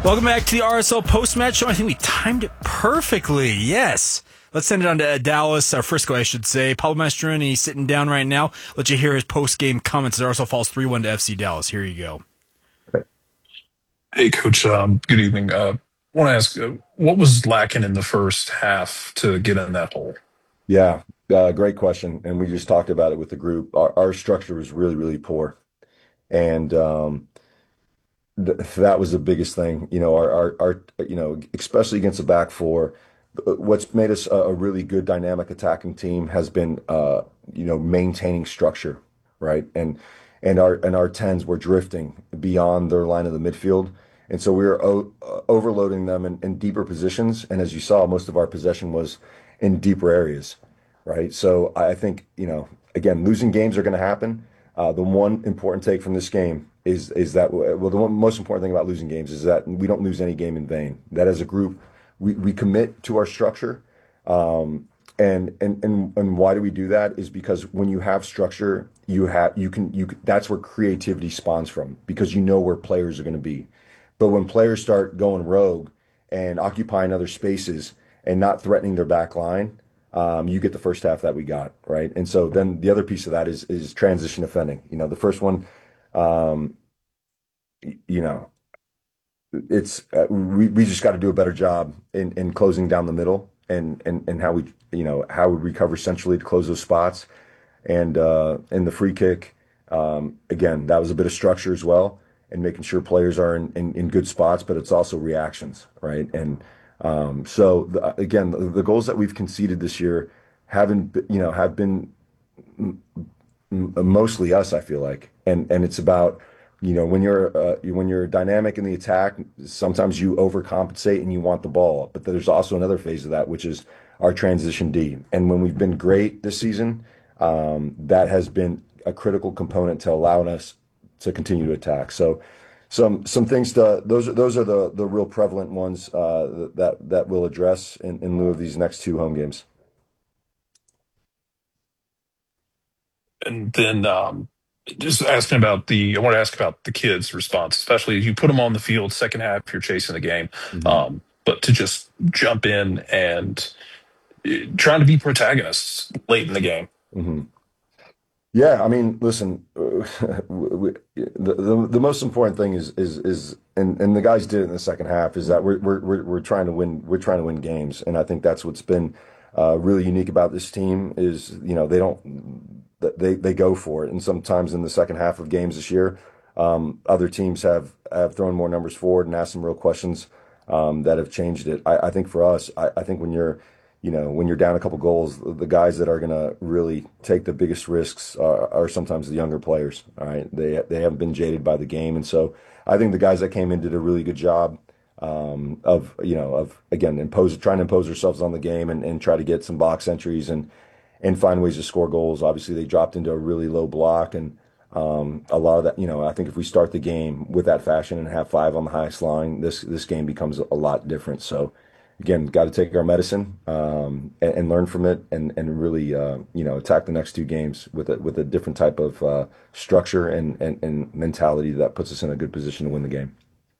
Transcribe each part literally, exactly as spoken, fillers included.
Welcome back to the R S L post-match show. I think we timed it perfectly. Yes. Let's send it on to Dallas, or Frisco, I should say. Pablo Mastroeni sitting down right now. Let you hear his post-game comments as R S L falls three one to F C Dallas. Here you go. Hey, Coach. Um, good evening. Uh, I want to ask, uh, what was lacking in the first half to get in that hole? Yeah, uh, great question. And we just talked about it with the group. Our, our structure was really, really poor. And um, th that was the biggest thing. You know, our, our, our, you know, especially against the back four, uh, what's made us a, a really good dynamic attacking team has been, uh, you know, maintaining structure, right? And and our and our tens were drifting beyond their line of the midfield. And so we were o uh, overloading them in, in deeper positions. And as you saw, most of our possession was in deeper areas, right? So I think, you know, again, losing games are going to happen. Uh, the one important take from this game is is that well, the one most important thing about losing games is that we don't lose any game in vain. That as a group, we, we commit to our structure. Um, and and and and why do we do that? Is because when you have structure, you have you can you that's where creativity spawns from because you know where players are going to be. But when players start going rogue and occupying other spaces and not threatening their back line, um, you get the first half that we got, right? And so then the other piece of that is is transition defending. You know, the first one, um, you know, it's uh, we we just got to do a better job in in closing down the middle and and and how we you know how we recover centrally to close those spots and uh, and the free kick. Um, again, that was a bit of structure as well and making sure players are in, in, in good spots, but it's also reactions, right? And um, so the, again, the, the goals that we've conceded this year haven't, you know, have been m- m- mostly us, I feel like, and and it's about, you know, when you're uh, when you're dynamic in the attack, sometimes you overcompensate and you want the ball, but there's also another phase of that, which is our transition D. And when we've been great this season, um, that has been a critical component to allowing us to continue to attack. So some some things to those those are the the real prevalent ones uh, that that we'll address in, in lieu of these next two home games. And then um, just asking about the, I want to ask about the kids' response, especially as you put them on the field, second half, you're chasing the game. Mm-hmm. Um, but to just jump in and uh, trying to be protagonists late in the game. Mm-hmm. Yeah, I mean, listen, we, the, the the most important thing is is is and and the guys did it in the second half is that we're we're we're we're trying to win we're trying to win games, and I think that's what's been uh, really unique about this team is you know they don't they they go for it, and sometimes in the second half of games this year, um, other teams have have thrown more numbers forward and asked some real questions um, that have changed it. I, I think for us, I, I think when you're you know, when you're down a couple goals, the guys that are going to really take the biggest risks are, are sometimes the younger players. All right, they they haven't been jaded by the game, and so I think the guys that came in did a really good job um, of you know of again impose trying to impose themselves on the game and, and try to get some box entries and and find ways to score goals. Obviously, they dropped into a really low block and. Um, a lot of that, you know, I think if we start the game with that fashion and have five on the highest line, this this game becomes a lot different. So, again, got to take our medicine um, and, and learn from it, and and really uh, you know attack the next two games with a with a different type of uh, structure and, and and mentality that puts us in a good position to win the game.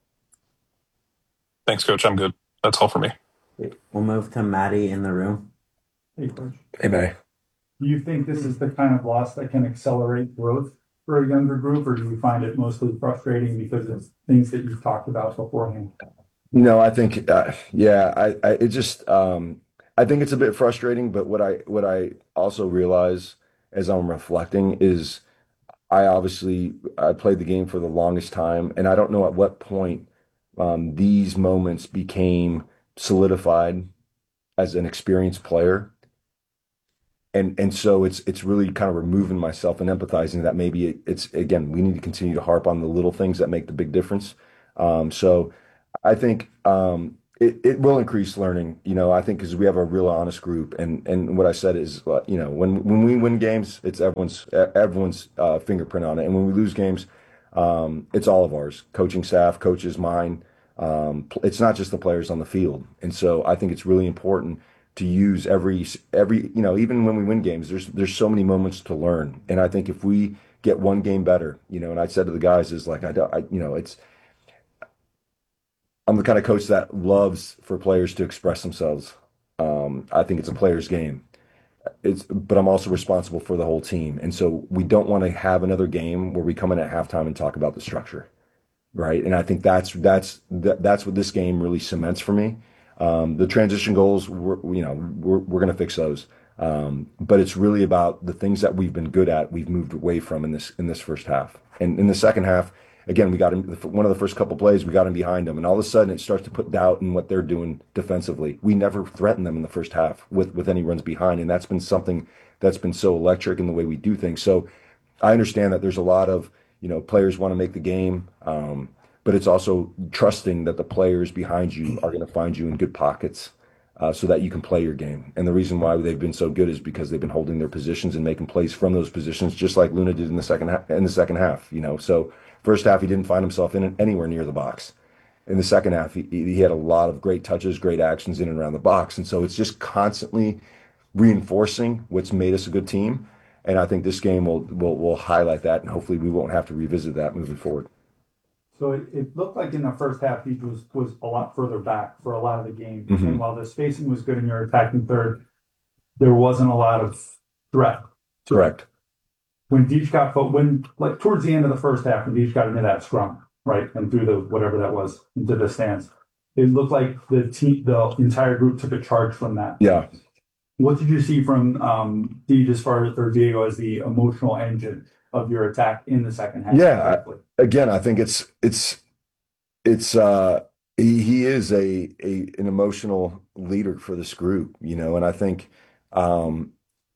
Thanks, Coach. I'm good. That's all for me. We'll move to Maddie in the room. Hey, Coach. Hey, May. Do you think this is the kind of loss that can accelerate growth for a younger group, or do you find it mostly frustrating because of things that you've talked about beforehand? No, I think uh, yeah, I, I it just um, I think it's a bit frustrating, but what I what I also realize as I'm reflecting is I obviously I played the game for the longest time, and I don't know at what point um, these moments became solidified as an experienced player. And and so it's it's really kind of removing myself and empathizing that maybe it, it's again we need to continue to harp on the little things that make the big difference. Um, so I think um, it it will increase learning. You know, I think because we have a real honest group, and and what I said is, uh, you know, when when we win games, it's everyone's e- everyone's uh, fingerprint on it, and when we lose games, um, it's all of ours, coaching staff, coaches, mine. Um, pl- it's not just the players on the field, and so I think it's really important to use every every you know even when we win games, there's there's so many moments to learn, and I think if we get one game better, you know, and I said to the guys is like I don't I, you know it's I'm the kind of coach that loves for players to express themselves. Um, I think it's a player's game. It's, but I'm also responsible for the whole team. And so we don't want to have another game where we come in at halftime and talk about the structure, right? And I think that's that's that, that's what this game really cements for me. Um, the transition goals, we're, you know, we're we're going to fix those. Um, but it's really about the things that we've been good at. We've moved away from in this in this first half, and in the second half, again, we got him. One of the first couple plays, we got him behind them, and all of a sudden, it starts to put doubt in what they're doing defensively. We never threatened them in the first half with with any runs behind, and that's been something that's been so electric in the way we do things. So, I understand that there's a lot of you know players want to make the game. Um, but it's also trusting that the players behind you are going to find you in good pockets uh, so that you can play your game. And the reason why they've been so good is because they've been holding their positions and making plays from those positions, just like Luna did in the second half. In the second half, you know, so first half he didn't find himself in anywhere near the box. In the second half, he, he had a lot of great touches, great actions in and around the box, and so it's just constantly reinforcing what's made us a good team. And I think this game will will will highlight that, and hopefully we won't have to revisit that moving forward. So it, it looked like in the first half, he was, was a lot further back for a lot of the game. Mhm. And while the spacing was good in your attacking third, there wasn't a lot of threat. Correct. When Deej got, fo- when, like, towards the end of the first half, when Deej got into that scrum, right, and through the, whatever that was, into the stands, it looked like the team, the entire group took a charge from that. Yeah. What did you see from um, Deej as far as, or Diego as the emotional engine of your attack in the second half? Yeah, I, again, I think it's it's it's uh he, he is a, a an emotional leader for this group, you know, and I think um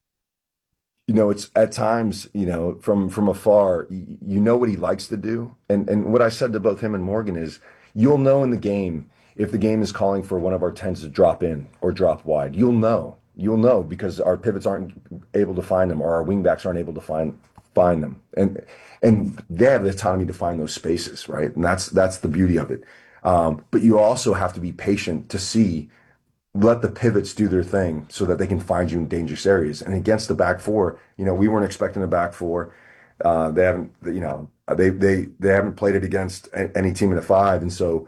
you know it's at times, you know, from from afar, you, you know what he likes to do. And and what I said to both him and Morgan is you'll know in the game if the game is calling for one of our tens to drop in or drop wide. You'll know. You'll know because our pivots aren't able to find them or our wingbacks aren't able to find find them. And and they have the autonomy to find those spaces, right? And that's that's the beauty of it. Um, but you also have to be patient to see, let the pivots do their thing so that they can find you in dangerous areas. And against the back four, you know, we weren't expecting a back four. Uh, they haven't, you know, they they they haven't played it against a- any team in a five. And so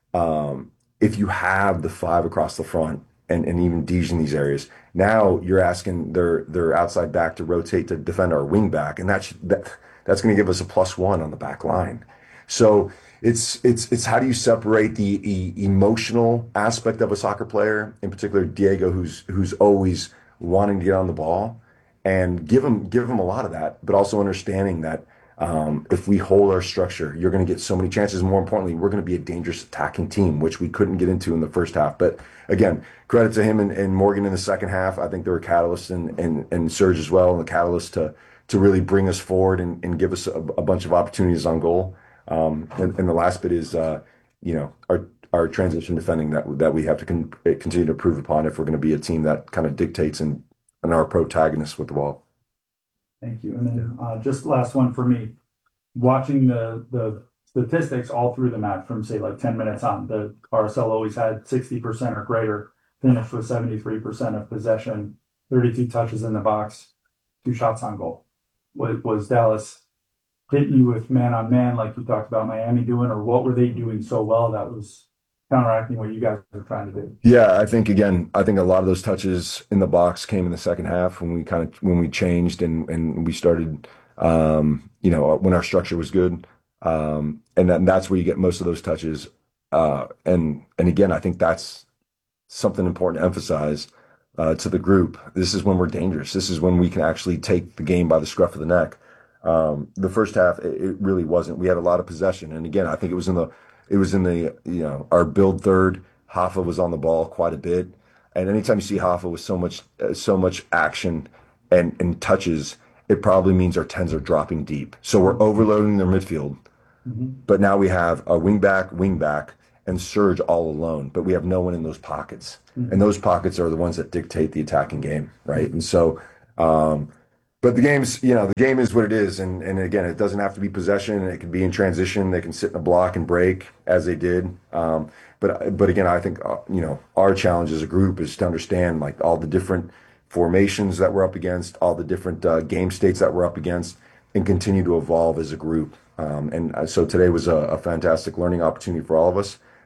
um, if you have the five across the front and, and even Deej in these areas, now you're asking their their outside back to rotate to defend our wing back, and that's that, that's going to give us a plus one on the back line. So it's it's it's how do you separate the e- emotional aspect of a soccer player, in particular Diego, who's who's always wanting to get on the ball, and give him give him a lot of that, but also understanding that um, if we hold our structure, you're going to get so many chances. More importantly, we're going to be a dangerous attacking team, which we couldn't get into in the first half. But again, credit to him and, and Morgan in the second half. I think they were catalysts, and and and Serge as well, and the catalyst to to really bring us forward and, and give us a, a bunch of opportunities on goal. Um, and, and the last bit is, uh, you know, our our transition defending that that we have to con- continue to improve upon if we're going to be a team that kind of dictates and and our protagonists with the ball. Thank you. And then uh, just last one for me. Watching the the statistics all through the match from say like ten minutes on, the R S L always had sixty percent or greater, finished with seventy-three percent of possession, thirty-two touches in the box, two shots on goal. Was, was Dallas hitting you with man on man like you talked about Miami doing, or what were they doing so well that was counteracting what you guys were trying to do? Yeah, I think again, I think a lot of those touches in the box came in the second half when we kind of when we changed and and we started, um, you know, when our structure was good, um, and then that's where you get most of those touches. Uh, and and again, I think that's something important to emphasize uh, to the group. This is when we're dangerous. This is when we can actually take the game by the scruff of the neck. Um, the first half, it, it really wasn't. We had a lot of possession, and again, I think it was in the it was in the you know our build third. Hoffa was on the ball quite a bit, and anytime you see Hoffa with so much uh, so much action and and touches, it probably means our tens are dropping deep. So we're overloading their midfield, Mm-hmm. but now we have a wing back, wing back, and Serge all alone, but we have no one in those pockets, Mhm. and those pockets are the ones that dictate the attacking game, right? And so. Um, But the game's, you know, the game is what it is, and and again, it doesn't have to be possession. It can be in transition. They can sit in a block and break as they did. Um, but but again, I think uh, you know our challenge as a group is to understand like all the different formations that we're up against, all the different uh, game states that we're up against, and continue to evolve as a group. Um, and uh, so today was a, a fantastic learning opportunity for all of us,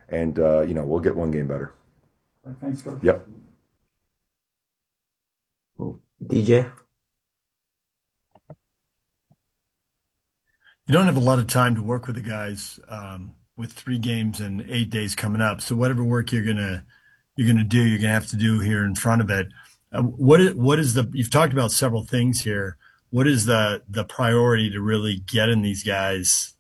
and uh, you know, we'll get one game better. Thanks, Coach. Yep. D J? You don't have a lot of time to work with the guys um, with three games and eight days coming up. So whatever work you're gonna you're gonna do, you're gonna have to do here in front of it. Uh, what is what is the? You've talked about several things here. What is the the priority to really get in these guys?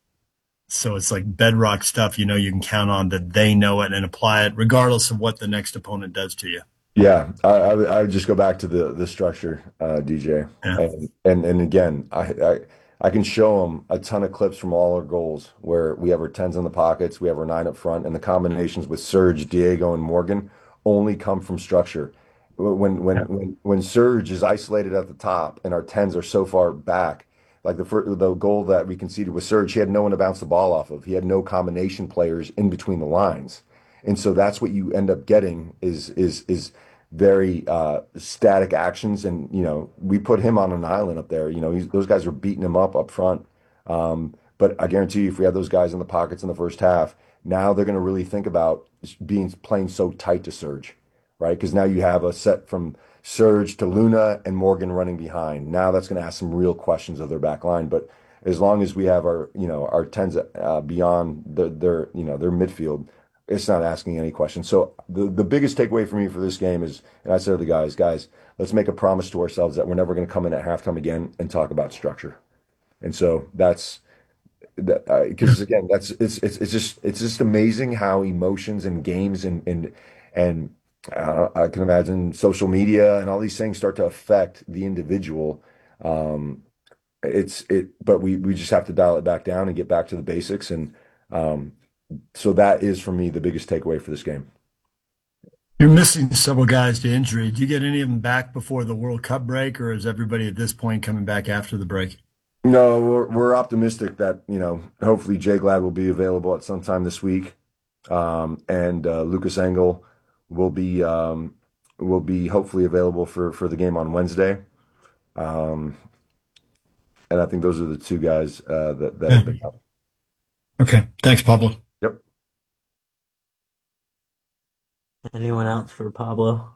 So it's like bedrock stuff. You know, you can count on that they know it and apply it, regardless of what the next opponent does to you. Yeah, I, I would I would just go back to the the structure, uh, D J, Yeah. and and and again, I, I I can show them a ton of clips from all our goals where we have our tens in the pockets, we have our nine up front, and the combinations with Serge, Diego, and Morgan only come from structure. When when Yeah. when when Serge is isolated at the top and our tens are so far back, like the fir- the goal that we conceded with Serge, he had no one to bounce the ball off of. He had no combination players in between the lines. And so that's what you end up getting is is is very uh, static actions. And you know, we put him on an island up there. You know, he's, those guys are beating him up up front. Um, but I guarantee you, if we had those guys in the pockets in the first half, now they're going to really think about being playing so tight to Surge, right? Because now you have a set from Surge to Luna and Morgan running behind. Now that's going to ask some real questions of their back line. But as long as we have our, you know, our tens uh, beyond the, their, you know, their midfield, it's not asking any questions. So the, the biggest takeaway for me for this game is, and I said to the guys, guys, let's make a promise to ourselves that we're never going to come in at halftime again and talk about structure. And so that's that because uh, again, that's it's it's it's just it's just amazing how emotions and games and and and uh, I can imagine social media and all these things start to affect the individual. Um, it's it, but we we just have to dial it back down and get back to the basics. And um, so that is for me the biggest takeaway for this game. You're missing several guys to injury. Do you get any of them back before the World Cup break, or is everybody at this point coming back after the break? No, we're we're optimistic that, you know, hopefully Jay Glad will be available at some time this week. Um, and uh, Lucas Engel will be um, will be hopefully available for for the game on Wednesday. Um, and I think those are the two guys uh, that that have been out. Okay. Thanks, Pablo. Yep. Anyone else for Pablo?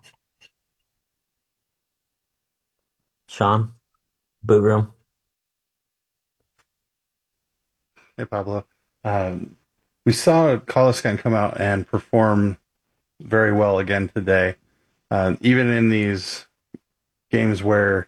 Sean? Boot room? Hey, Pablo. Um, we saw Colliscan come out and perform very well again today. Uh, even in these games where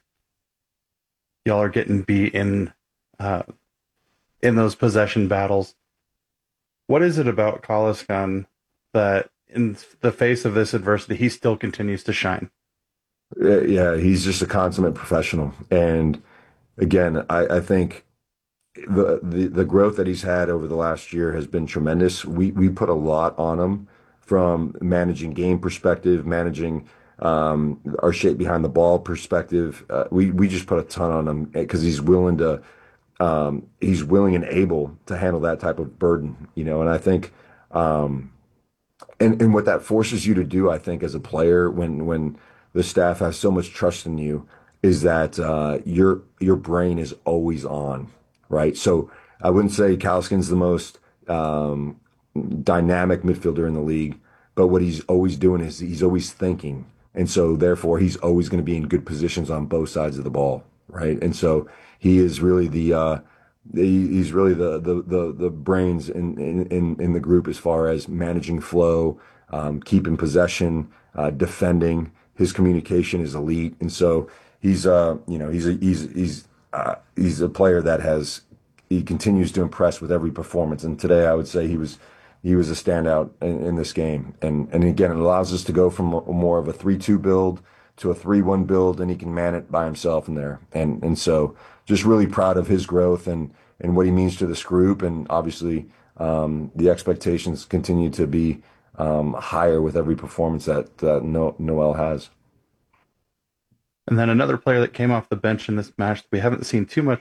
y'all are getting beat in uh, in those possession battles, what is it about Colliscan that in the face of this adversity, he still continues to shine? Uh, Yeah, he's just a consummate professional. And again, I, I think the, the the growth that he's had over the last year has been tremendous. We we put a lot on him from managing game perspective, managing um, our shape behind the ball perspective. Uh, we we just put a ton on him because he's willing to um, he's willing and able to handle that type of burden, you know. And I think um, and and what that forces you to do, I think, as a player, when when the staff has so much trust in you, is that uh, your your brain is always on, right? So I wouldn't say Kalskin's the most um, dynamic midfielder in the league, but what he's always doing is he's always thinking, and so therefore he's always going to be in good positions on both sides of the ball, right? And so he is really the uh, he, he's really the the the, the brains in, in in the group as far as managing flow, um, keeping possession, uh, defending. His communication is elite, and so he's uh you know he's a, he's he's uh, he's a player that has he continues to impress with every performance. And today I would say he was he was a standout in, in this game. And and again, it allows us to go from a, more of a three two build to a three one build, and he can man it by himself in there. And and so just really proud of his growth and and what he means to this group. And obviously um, the expectations continue to be um, higher with every performance that uh, no, Noel has. And then another player that came off the bench in this match that we haven't seen too much